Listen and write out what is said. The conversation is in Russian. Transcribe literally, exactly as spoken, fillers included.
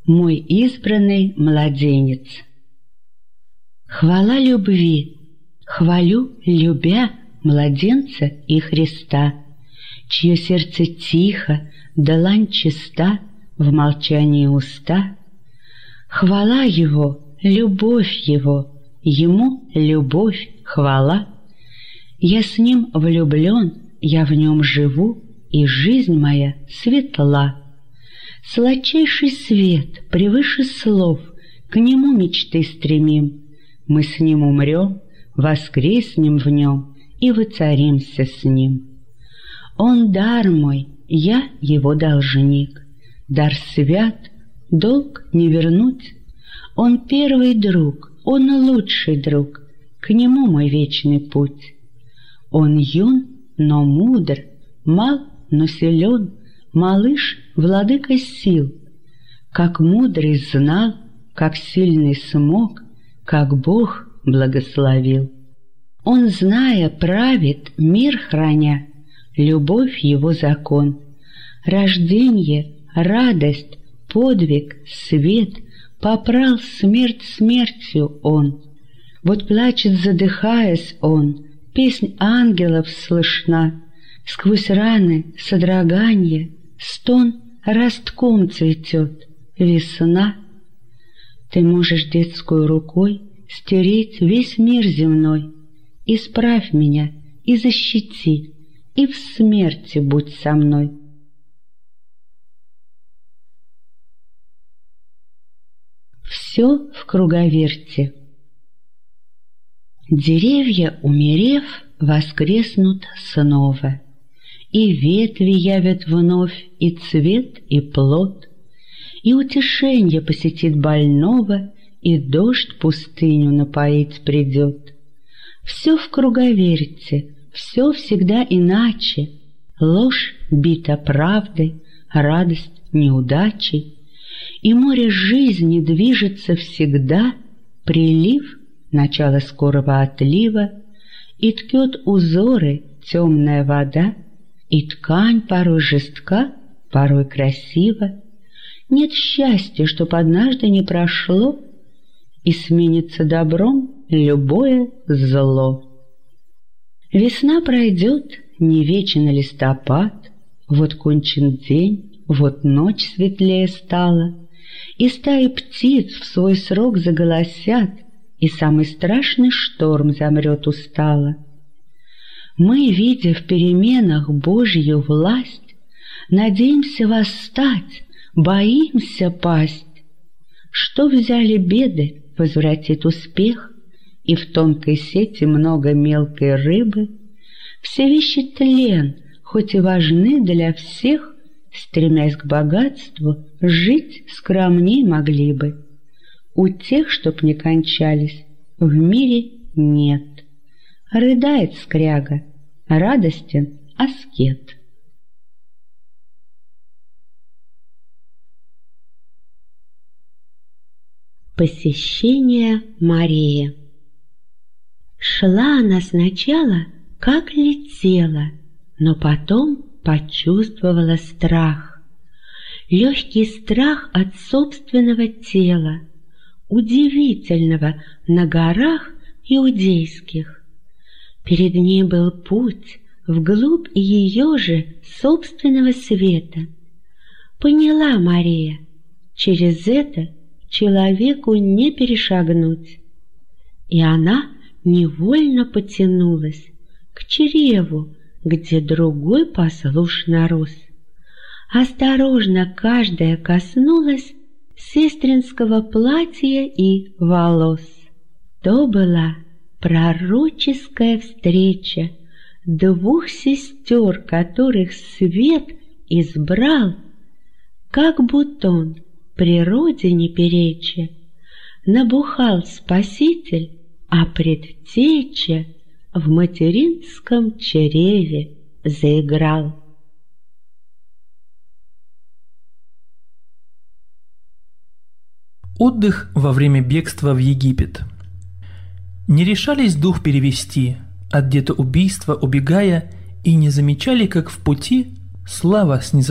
мой избранный младенец. Хвала любви, хвалю, любя младенца и Христа, чье сердце тихо, длань чиста, в молчании уста. Хвала Его, любовь Его, Ему любовь, хвала. Я с Ним влюблен, я в Нем живу, и жизнь моя светла. Сладчайший свет превыше слов, к Нему мечты стремим. Мы с Ним умрем, воскреснем в Нем и воцаримся с Ним. Он дар мой, я Его должник, дар свят, долг не вернуть. Он первый друг, Он лучший друг, к Нему мой вечный путь. Он юн, но мудр, мал, но силен, малыш, владыка сил. Как мудрый знал, как сильный смог, как Бог благословил. Он, зная, правит, мир храня, любовь Его закон. Рождение, радость, подвиг, свет, попрал смерть смертью Он. Вот плачет, задыхаясь Он, песнь ангелов слышна, сквозь раны содроганье, стон ростком цветет, весна. Ты можешь детскую рукой стереть весь мир земной. Исправь меня и защити, и в смерти будь со мной. Все в круговерти. Деревья, умерев, воскреснут снова, и ветви явят вновь и цвет, и плод, и утешенье посетит больного, и дождь пустыню напоить придет. Все в круговерти, все всегда иначе, ложь бита правдой, радость неудачей, и море жизни движется всегда, прилив, начало скорого отлива, и ткет узоры темная вода, и ткань порой жестка, порой красива. Нет счастья, чтоб однажды не прошло, и сменится добром любое зло. Весна пройдет, не вечен листопад, вот кончен день, вот ночь светлее стала, и стаи птиц в свой срок заголосят, и самый страшный шторм замрет устало. Мы, видя в переменах Божью власть, надеемся восстать, боимся пасть. Что взяли беды, возвратит успех, и в тонкой сети много мелкой рыбы. Все вещи тлен, хоть и важны для всех, стремясь к богатству, жить скромней могли бы. У тех, чтоб не кончались, в мире нет. Рыдает скряга, радостен аскет. Посещение Марии. Шла она сначала, как летела, но потом почувствовала страх. Легкий страх от собственного тела, удивительного на горах иудейских. Перед ней был путь вглубь ее же собственного света. Поняла Мария, через это человеку не перешагнуть. И она невольно потянулась к чреву, где другой послушно рос. Осторожно каждая коснулась сестринского платья и волос. То была пророческая встреча двух сестер, которых свет избрал, как бутон, природе не переча. Набухал Спаситель, а предтеча в материнском чреве заиграл. Отдых во время бегства в Египет. Не решались дух перевести, от где-то убийства убегая, и не замечали, как в пути слава снизошла